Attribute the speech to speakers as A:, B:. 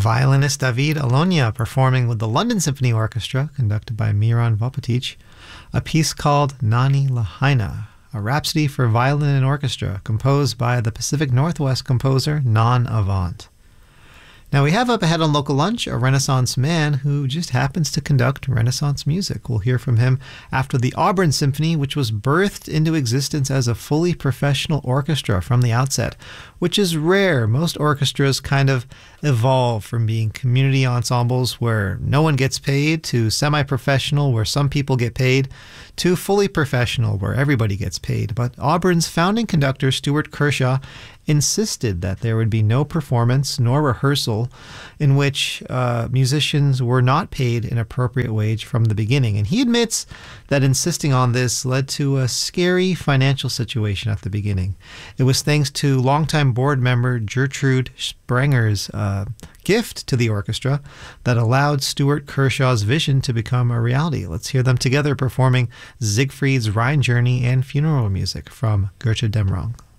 A: Violinist David Alonia performing with the London Symphony Orchestra, conducted by Miran Vopatic, a piece called Nani Lahaina, a rhapsody for violin and orchestra, composed by the Pacific Northwest composer Non Avant. Now we have up ahead on Local Lunch a Renaissance man who just happens to conduct Renaissance music. We'll hear from him after the Auburn Symphony, which was birthed into existence as a fully professional orchestra from the outset, which is rare. Most orchestras kind of evolve from being community ensembles where no one gets paid, to semi-professional where some people get paid, to fully professional where everybody gets paid. But Auburn's founding conductor, Stuart Kershaw, insisted that there would be no performance nor rehearsal in which musicians were not paid an appropriate wage from the beginning. And he admits that insisting on this led to a scary financial situation at the beginning. It was thanks to longtime board member Gertrude Sprenger's gift to the orchestra that allowed Stuart Kershaw's vision to become a reality. Let's hear them together performing Siegfried's Rhine Journey and funeral music from Goethe Dämmerung.